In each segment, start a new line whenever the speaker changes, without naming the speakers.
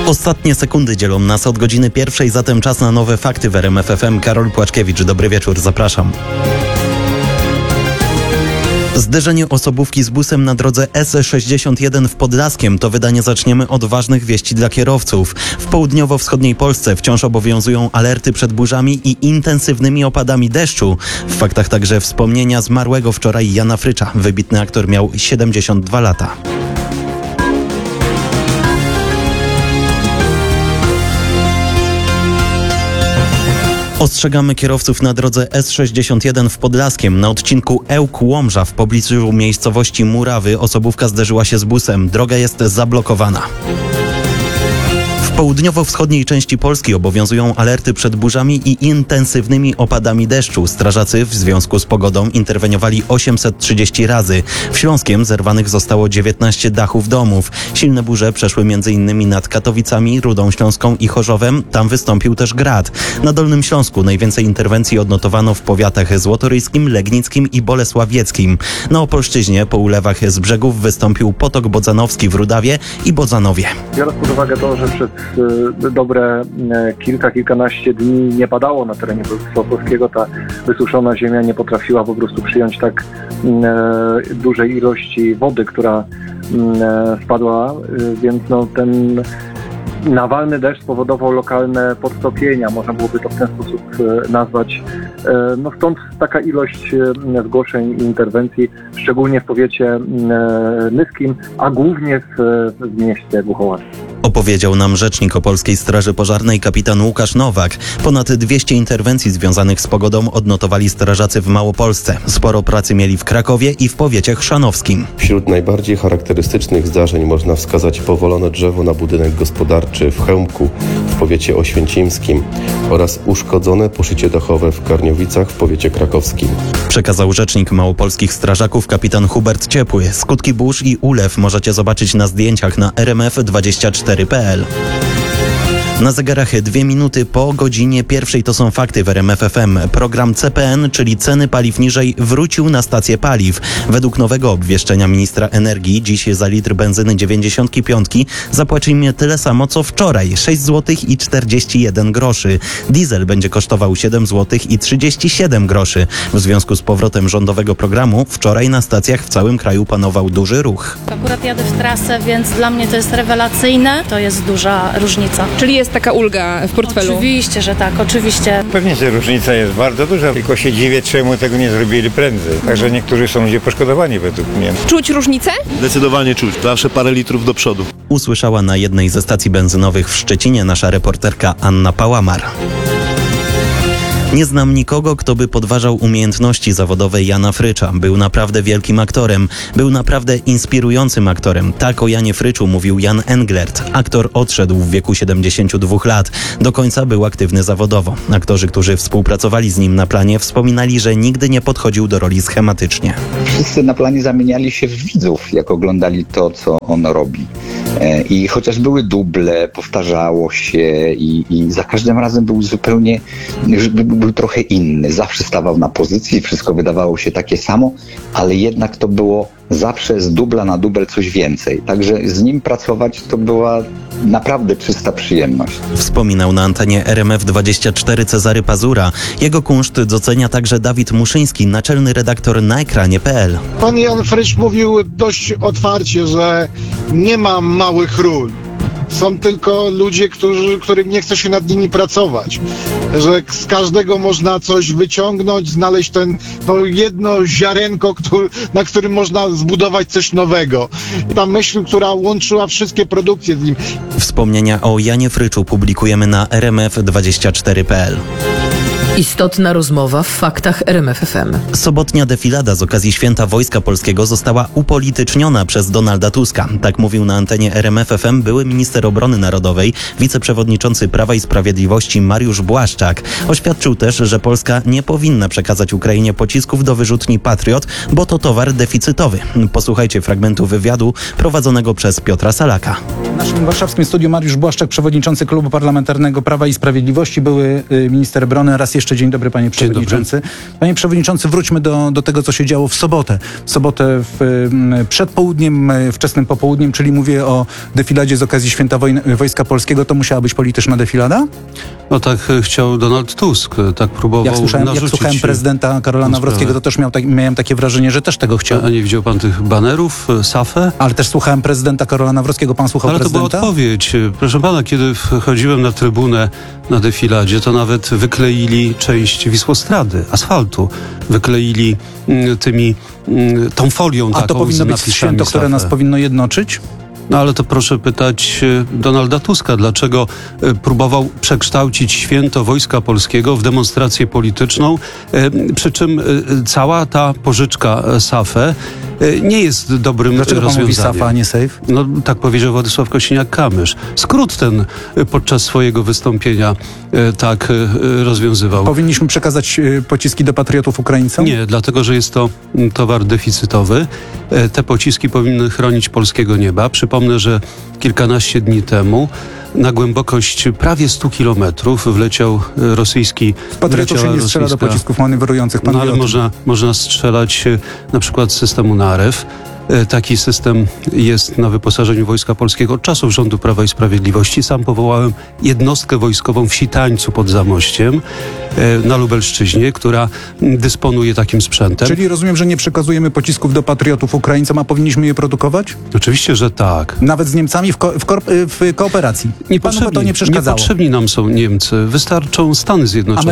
Ostatnie sekundy dzielą nas od godziny 1, zatem czas na nowe fakty w RMF FM. Karol Płaczkiewicz, dobry wieczór, zapraszam. Zderzenie osobówki z busem na drodze S61 w Podlaskiem. To wydanie zaczniemy od ważnych wieści dla kierowców. W południowo-wschodniej Polsce wciąż obowiązują alerty przed burzami i intensywnymi opadami deszczu. W faktach także wspomnienia zmarłego wczoraj Jana Frycza. Wybitny aktor miał 72 lata. Ostrzegamy kierowców na drodze S61 w Podlaskiem. Na odcinku Ełk-Łomża w pobliżu miejscowości Murawy osobówka zderzyła się z busem. Droga jest zablokowana. W południowo-wschodniej części Polski obowiązują alerty przed burzami i intensywnymi opadami deszczu. Strażacy w związku z pogodą interweniowali 830 razy. W Śląskiem zerwanych zostało 19 dachów domów. Silne burze przeszły m.in. nad Katowicami, Rudą Śląską i Chorzowem. Tam wystąpił też grad. Na Dolnym Śląsku najwięcej interwencji odnotowano w powiatach złotoryjskim, legnickim i bolesławieckim. Na Opolszczyźnie po ulewach z brzegów wystąpił potok bodzanowski w Rudawie i Bodzanowie.
Biorąc pod uwagę to, że przez dobre kilkanaście dni nie padało na terenie województwa opolskiego, ta wysuszona ziemia nie potrafiła po prostu przyjąć tak dużej ilości wody, która spadła, więc ten nawalny deszcz spowodował lokalne podtopienia, można byłoby to w ten sposób nazwać. Stąd taka ilość zgłoszeń i interwencji, szczególnie w powiecie nyskim, a głównie w mieście Głuchołaz.
Opowiedział nam rzecznik Opolskiej Straży Pożarnej kapitan Łukasz Nowak. Ponad 200 interwencji związanych z pogodą odnotowali strażacy w Małopolsce. Sporo pracy mieli w Krakowie i w powiecie chrzanowskim.
Wśród najbardziej charakterystycznych zdarzeń można wskazać powalone drzewo na budynek gospodarczy w Chełmku w powiecie oświęcimskim oraz uszkodzone poszycie dachowe w Karniowicach w powiecie krakowskim.
Przekazał rzecznik małopolskich strażaków kapitan Hubert Ciepły. Skutki burz i ulew możecie zobaczyć na zdjęciach na rmf24.pl. Na zegarach 2 minuty po godzinie 1 to są fakty w RMF FM. Program CPN, czyli ceny paliw niżej, wrócił na stację paliw. Według nowego obwieszczenia ministra energii dziś za litr benzyny 95 zapłacimy tyle samo co wczoraj, 6 zł i 41 groszy. Diesel będzie kosztował 7 zł i 37 groszy. W związku z powrotem rządowego programu wczoraj na stacjach w całym kraju panował duży ruch.
Akurat jadę w trasę, więc dla mnie to jest rewelacyjne. To jest duża różnica.
Czyli jest taka ulga w portfelu?
Oczywiście, że tak, oczywiście.
Pewnie, że różnica jest bardzo duża, tylko się dziwię, czemu tego nie zrobili prędzej. Także niektórzy są ludzie poszkodowani według mnie.
Czuć różnicę?
Zdecydowanie czuć. Zawsze parę litrów do przodu.
Usłyszała na jednej ze stacji benzynowych w Szczecinie nasza reporterka Anna Pałamar. Nie znam nikogo, kto by podważał umiejętności zawodowe Jana Frycza. Był naprawdę wielkim aktorem. Był naprawdę inspirującym aktorem. Tak o Janie Fryczu mówił Jan Englert. Aktor odszedł w wieku 72 lat. Do końca był aktywny zawodowo. Aktorzy, którzy współpracowali z nim na planie, wspominali, że nigdy nie podchodził do roli schematycznie.
Wszyscy na planie zamieniali się w widzów, jak oglądali to, co on robi. I chociaż były duble, powtarzało się i za każdym razem był zupełnie, był trochę inny. Zawsze stawał na pozycji, wszystko wydawało się takie samo, ale jednak to było zawsze z dubla na dubel coś więcej. Także z nim pracować to była naprawdę czysta przyjemność.
Wspominał na antenie RMF24 Cezary Pazura. Jego kunszt docenia także Dawid Muszyński, naczelny redaktor na ekranie.pl.
Pan Jan Frycz mówił dość otwarcie, że nie ma małych ról. Są tylko ludzie, którym nie chce się nad nimi pracować. Że z każdego można coś wyciągnąć, znaleźć jedno ziarenko, na którym można zbudować coś nowego. Ta myśl, która łączyła wszystkie produkcje z nim.
Wspomnienia o Janie Fryczu publikujemy na rmf24.pl.
Istotna rozmowa w faktach RMF FM.
Sobotnia defilada z okazji Święta Wojska Polskiego została upolityczniona przez Donalda Tuska. Tak mówił na antenie RMF FM były minister obrony narodowej, wiceprzewodniczący Prawa i Sprawiedliwości Mariusz Błaszczak. Oświadczył też, że Polska nie powinna przekazać Ukrainie pocisków do wyrzutni Patriot, bo to towar deficytowy. Posłuchajcie fragmentu wywiadu prowadzonego przez Piotra Salaka.
W naszym warszawskim studiu Mariusz Błaszczak, przewodniczący Klubu Parlamentarnego Prawa i Sprawiedliwości, były minister obrony. Raz jeszcze dzień dobry, panie przewodniczący. Panie przewodniczący, wróćmy do tego, co się działo w sobotę. W sobotę przed południem, wczesnym popołudniem, czyli mówię o defiladzie z okazji Święta Wojska Polskiego. To musiała być polityczna defilada?
No tak chciał Donald Tusk, tak próbował
Jak słuchałem prezydenta Karola Nawrockiego, to też miałem takie wrażenie, że też tego chciał.
A nie widział pan tych banerów, SAFE?
Ale też słuchałem prezydenta Karola Nawrockiego. Pan słuchał prezydenta?
Ale to była odpowiedź. Proszę pana, kiedy wchodziłem na trybunę na defiladzie, to nawet wykleili część Wisłostrady, asfaltu. Wykleili tą folią taką.
A to powinno być święto, które nas powinno jednoczyć?
No ale to proszę pytać Donalda Tuska, dlaczego próbował przekształcić święto Wojska Polskiego w demonstrację polityczną, przy czym cała ta pożyczka SAFE nie jest dobrym rozwiązaniem.
Dlaczego pan mówi SAFE, a nie SAFE?
No tak powiedział Władysław Kosiniak-Kamysz. Skrót ten podczas swojego wystąpienia tak rozwiązywał.
Powinniśmy przekazać pociski do patriotów Ukraińcom?
Nie, dlatego że jest to towar deficytowy. Te pociski powinny chronić polskiego nieba. Przypomnę, że kilkanaście dni temu na głębokość prawie 100 kilometrów wleciał rosyjski...
Z patriotów się nie strzela do pocisków manewrujących.
No ale można strzelać na przykład z systemu Narew. Taki system jest na wyposażeniu Wojska Polskiego od czasów rządu Prawa i Sprawiedliwości. Sam powołałem jednostkę wojskową w Sitańcu pod Zamościem na Lubelszczyźnie, która dysponuje takim sprzętem.
Czyli rozumiem, że nie przekazujemy pocisków do patriotów Ukraińcom, a powinniśmy je produkować?
Oczywiście, że tak.
Nawet z Niemcami w kooperacji? To nie przeszkadzało?
Niepotrzebni nam są Niemcy. Wystarczą Stany Zjednoczone.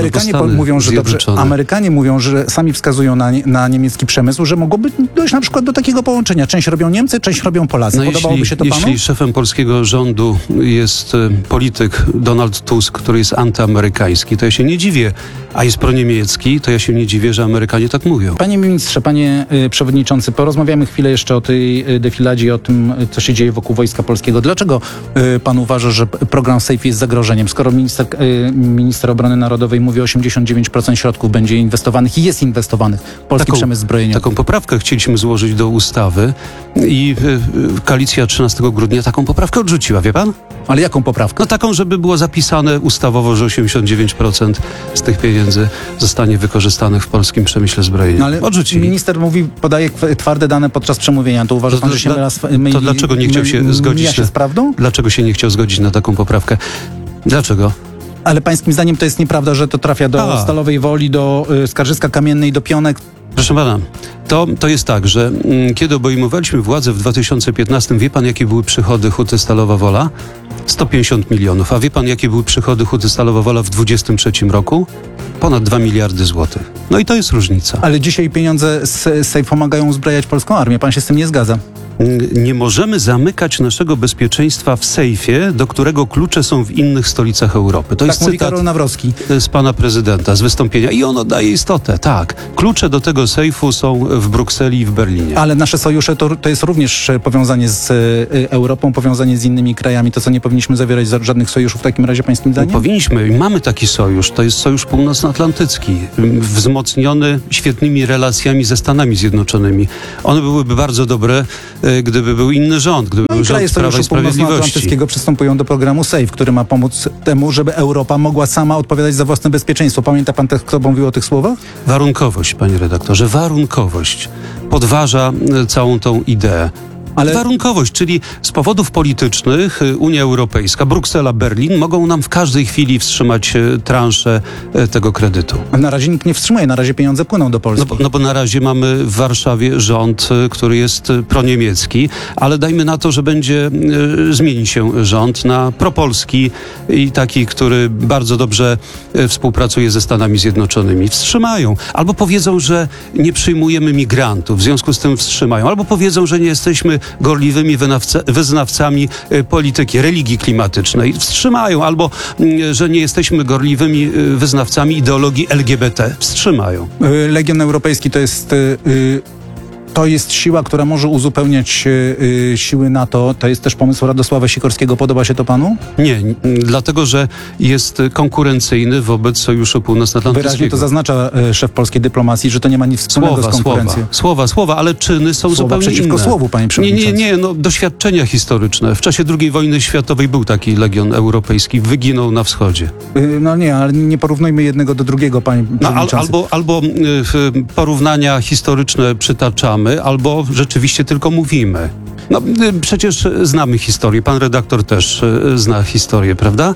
Amerykanie mówią, że sami wskazują na niemiecki przemysł, że mogłoby dojść na przykład do takiego połączenia. Część robią Niemcy, część robią Polacy. Podobałoby się to panu?
Jeśli szefem polskiego rządu jest polityk Donald Tusk, który jest antyamerykański, to ja się nie dziwię, a jest proniemiecki, to ja się nie dziwię, że Amerykanie tak mówią.
Panie ministrze, panie przewodniczący, porozmawiamy chwilę jeszcze o tej defiladzie i o tym, co się dzieje wokół Wojska Polskiego. Dlaczego pan uważa, że program SAFE jest zagrożeniem? Skoro minister obrony narodowej mówi, 89% środków będzie inwestowanych i jest inwestowanych w polski przemysł zbrojeniowy.
Taką poprawkę chcieliśmy złożyć do ustawy i koalicja 13 grudnia taką poprawkę odrzuciła, wie pan?
Ale jaką poprawkę?
No taką, żeby było zapisane ustawowo, że 89% z tych pieniędzy zostanie wykorzystanych w polskim przemyśle zbrojeniowym.
No ale odrzucili. Minister podaje twarde dane podczas przemówienia. To uważa pan, że się myli?
To dlaczego nie chciał się zgodzić
z prawdą?
Dlaczego się nie chciał zgodzić na taką poprawkę? Dlaczego?
Ale pańskim zdaniem to jest nieprawda, że to trafia do Stalowej Woli, do Skarżyska Kamiennej, do Pionek?
Proszę pana, to jest tak, że kiedy obejmowaliśmy władzę w 2015, wie pan, jakie były przychody Huty Stalowa Wola? 150 milionów. A wie pan, jakie były przychody Huty Stalowa Wola w 2023 roku? Ponad 2 miliardy złotych. No i to jest różnica.
Ale dzisiaj pieniądze z SAFE pomagają uzbrajać polską armię. Pan się z tym nie zgadza?
Nie możemy zamykać naszego bezpieczeństwa w sejfie, do którego klucze są w innych stolicach Europy. To jest
mówi Karol Nawrocki.
Z pana prezydenta, z wystąpienia. I on oddaje istotę. Tak. Klucze do tego sejfu są w Brukseli i w Berlinie.
Ale nasze sojusze to jest również powiązanie z Europą, powiązanie z innymi krajami. To co, nie powinniśmy zawierać żadnych sojuszów w takim razie, pańskim zdaniem?
Powinniśmy i mamy taki sojusz. To jest Sojusz Północnoatlantycki. Wzmocniony świetnymi relacjami ze Stanami Zjednoczonymi. One byłyby bardzo dobre, gdyby był inny rząd, gdyby był rząd Prawa i Sprawiedliwości.
Północnoatlantyckiego przystępują do programu SAFE, który ma pomóc temu, żeby Europa mogła sama odpowiadać za własne bezpieczeństwo. Pamięta pan, kto mówił o tych słowach?
Warunkowość, panie redaktorze, warunkowość podważa całą tą ideę. Ale warunkowość, czyli z powodów politycznych Unia Europejska, Bruksela, Berlin mogą nam w każdej chwili wstrzymać transzę tego kredytu.
Na razie nikt nie wstrzymuje, na razie pieniądze płyną do Polski.
No bo na razie mamy w Warszawie rząd, który jest proniemiecki, ale dajmy na to, że zmieni się rząd na propolski i taki, który bardzo dobrze współpracuje ze Stanami Zjednoczonymi. Wstrzymają. Albo powiedzą, że nie przyjmujemy migrantów, w związku z tym wstrzymają. Albo powiedzą, że nie jesteśmy gorliwymi wyznawcami polityki, religii klimatycznej. Wstrzymają. Albo, że nie jesteśmy gorliwymi wyznawcami ideologii LGBT. Wstrzymają.
Legion Europejski to jest to jest siła, która może uzupełniać siły NATO. To jest też pomysł Radosława Sikorskiego. Podoba się to panu?
Nie, dlatego, że jest konkurencyjny wobec Sojuszu Północnoatlantyckiego.
Wyraźnie to zaznacza szef polskiej dyplomacji, że to nie ma nic wspólnego z konkurencją.
Słowa, ale czyny są zupełnie
przeciwko
inne.
słowu, panie przewodniczący.
Nie, doświadczenia historyczne. W czasie II wojny światowej był taki Legion Europejski, wyginął na wschodzie.
No nie, ale nie porównujmy jednego do drugiego, panie przewodniczący.
Albo porównania historyczne przytaczamy, albo rzeczywiście tylko mówimy. No, przecież znamy historię. Pan redaktor też zna historię, prawda?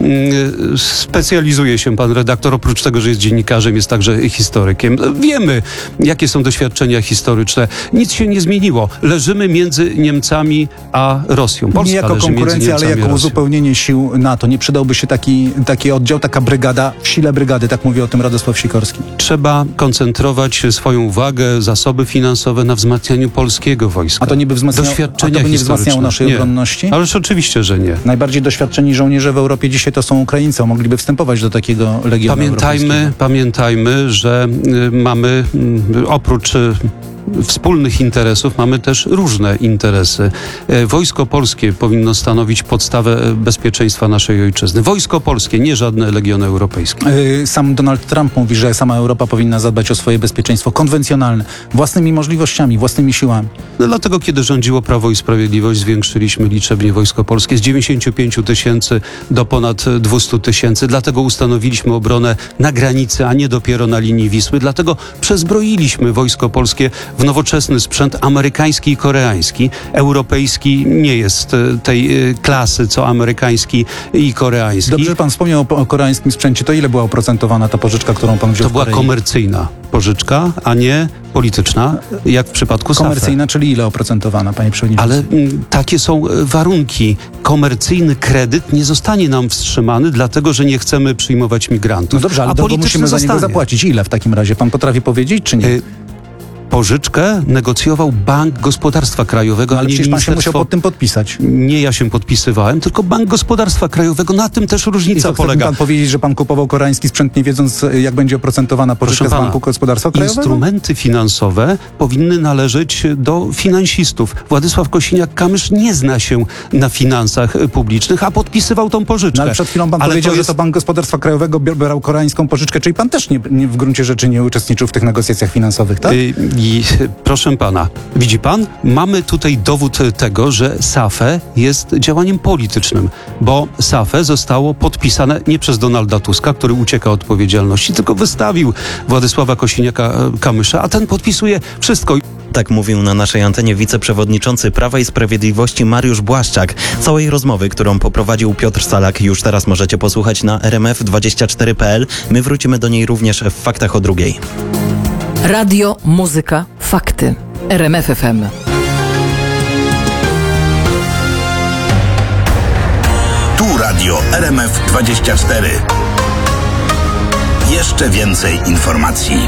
Specjalizuje się pan redaktor, oprócz tego, że jest dziennikarzem, jest także historykiem. Wiemy, jakie są doświadczenia historyczne. Nic się nie zmieniło. Leżymy między Niemcami a Rosją. Polska
nie jako
leży
konkurencja, ale jako uzupełnienie sił NATO. Nie przydałby się taki oddział, taka brygada, w sile brygady, tak mówi o tym Radosław Sikorski.
Trzeba koncentrować swoją uwagę, zasoby finansowe na wzmacnianiu polskiego wojska.
A to niby nie wzmacniało naszej obronności?
Ależ oczywiście, że nie.
Najbardziej doświadczeni żołnierze w Europie dzisiaj to są Ukraińcy. Mogliby wstępować do takiego Legionu Europejskiego.
Pamiętajmy, że mamy oprócz wspólnych interesów mamy też różne interesy. Wojsko polskie powinno stanowić podstawę bezpieczeństwa naszej ojczyzny. Wojsko polskie, nie żadne legiony europejskie.
Sam Donald Trump mówi, że sama Europa powinna zadbać o swoje bezpieczeństwo konwencjonalne, własnymi możliwościami, własnymi siłami.
Dlatego, kiedy rządziło Prawo i Sprawiedliwość, zwiększyliśmy liczebnie Wojsko Polskie z 95 000 do ponad 200 000. Dlatego ustanowiliśmy obronę na granicy, a nie dopiero na linii Wisły. Dlatego przezbroiliśmy Wojsko Polskie w nowoczesny sprzęt amerykański i koreański. Europejski nie jest tej klasy, co amerykański i koreański.
Dobrze, że pan wspomniał o koreańskim sprzęcie. To ile była oprocentowana ta pożyczka, którą pan wziął
To była komercyjna pożyczka, a nie polityczna, jak w przypadku SAFE.
Komercyjna, czyli ile oprocentowana, panie przewodniczący?
Ale takie są warunki. Komercyjny kredyt nie zostanie nam wstrzymany, dlatego, że nie chcemy przyjmować migrantów.
No dobrze, ale musimy za niego zapłacić. Ile w takim razie? Pan potrafi powiedzieć, czy nie?
Pożyczkę negocjował Bank Gospodarstwa Krajowego,
ale przecież pan się musiał pod tym podpisać.
Nie ja się podpisywałem, tylko Bank Gospodarstwa Krajowego. Na tym też różnica polega.
Chce pan powiedzieć, że pan kupował koreański sprzęt, nie wiedząc, jak będzie oprocentowana pożyczka z Banku Gospodarstwa Krajowego?
Instrumenty finansowe powinny należeć do finansistów. Władysław Kosiniak-Kamysz nie zna się na finansach publicznych, a podpisywał tą pożyczkę.
No, ale przed chwilą pan powiedział, że to Bank Gospodarstwa Krajowego brał koreańską pożyczkę, czyli pan też nie w gruncie rzeczy nie uczestniczył w tych negocjacjach finansowych, tak?
I proszę pana, widzi pan, mamy tutaj dowód tego, że SAFE jest działaniem politycznym, bo SAFE zostało podpisane nie przez Donalda Tuska, który ucieka od odpowiedzialności, tylko wystawił Władysława Kosiniaka-Kamysza, a ten podpisuje wszystko.
Tak mówił na naszej antenie wiceprzewodniczący Prawa i Sprawiedliwości Mariusz Błaszczak. Całej rozmowy, którą poprowadził Piotr Salak, już teraz możecie posłuchać na rmf24.pl. My wrócimy do niej również w Faktach o 2:00.
Radio, muzyka, fakty. RMF FM.
Tu radio RMF24. Jeszcze więcej informacji.